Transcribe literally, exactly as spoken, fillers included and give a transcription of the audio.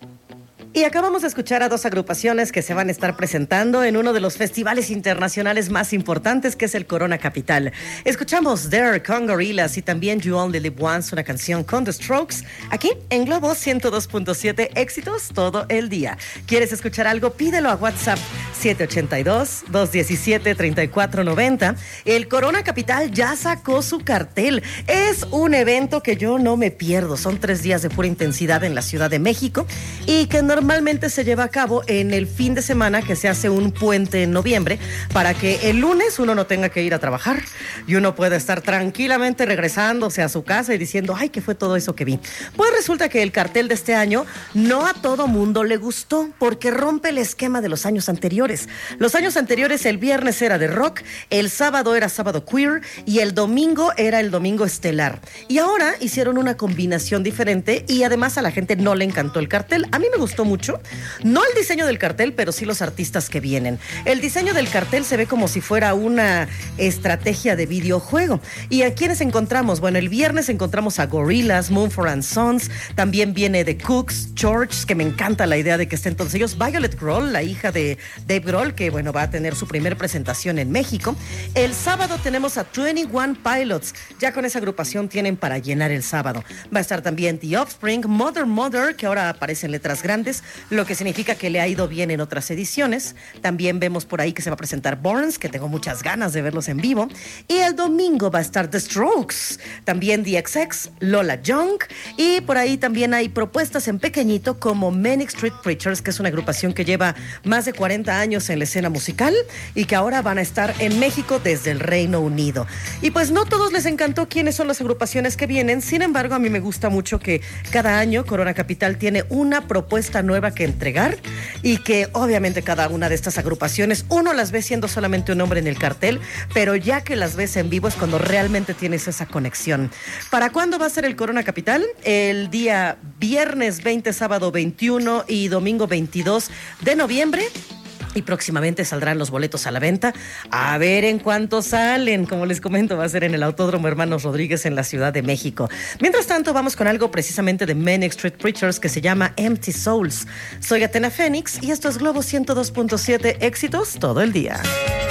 Y acabamos de escuchar a dos agrupaciones que se van a estar presentando en uno de los festivales internacionales más importantes, que es el Corona Capital. Escuchamos There con Gorillaz y también You Only Live Once, una canción con The Strokes, aquí en Globo ciento dos punto siete, éxitos todo el día. ¿Quieres escuchar algo? Pídelo a WhatsApp siete ocho dos, dos uno siete, tres cuatro nueve cero. El Corona Capital ya sacó su cartel. Es un evento que yo no me pierdo. Son tres días de pura intensidad en la Ciudad de México y que normalmente Normalmente se lleva a cabo en el fin de semana que se hace un puente en noviembre para que el lunes uno no tenga que ir a trabajar y uno pueda estar tranquilamente regresándose a su casa y diciendo, ay, ¿qué fue todo eso que vi? Pues resulta que el cartel de este año no a todo mundo le gustó porque rompe el esquema de los años anteriores. Los años anteriores el viernes era de rock, el sábado era sábado queer y el domingo era el domingo estelar. Y ahora hicieron una combinación diferente y además a la gente no le encantó el cartel. A mí me gustó mucho. Mucho. No el diseño del cartel, pero sí los artistas que vienen. El diseño del cartel se ve como si fuera una estrategia de videojuego. ¿Y a quiénes encontramos? Bueno, el viernes encontramos a Gorillaz, Mumford and Sons, también viene The Cooks, George, que me encanta la idea de que estén todos ellos, Violet Grohl, la hija de Dave Grohl, que bueno, va a tener su primer presentación en México. El sábado tenemos a veintiuno Pilots, ya con esa agrupación tienen para llenar el sábado. Va a estar también The Offspring, Mother Mother, que ahora aparece en letras grandes, lo que significa que le ha ido bien en otras ediciones. También vemos por ahí que se va a presentar Burns, que tengo muchas ganas de verlos en vivo. Y el domingo va a estar The Strokes, también The X X, Lola Young, y por ahí también hay propuestas en pequeñito como Manic Street Preachers, que es una agrupación que lleva más de cuarenta años en la escena musical y que ahora van a estar en México desde el Reino Unido. Y pues no todos les encantó quiénes son las agrupaciones que vienen, sin embargo a mí me gusta mucho que cada año Corona Capital tiene una propuesta nueva que entregar y que obviamente cada una de estas agrupaciones uno las ve siendo solamente un nombre en el cartel, pero ya que las ves en vivo es cuando realmente tienes esa conexión. ¿Para cuándo va a ser el Corona Capital? El día viernes veinte, sábado veintiuno y domingo veintidós de noviembre. Y próximamente saldrán los boletos a la venta. A ver en cuánto salen. Como les comento, va a ser en el Autódromo Hermanos Rodríguez en la Ciudad de México. Mientras tanto, vamos con algo precisamente de Manic Street Preachers que se llama Empty Souls. Soy Athena Fénix y esto es Globo ciento dos punto siete, éxitos todo el día.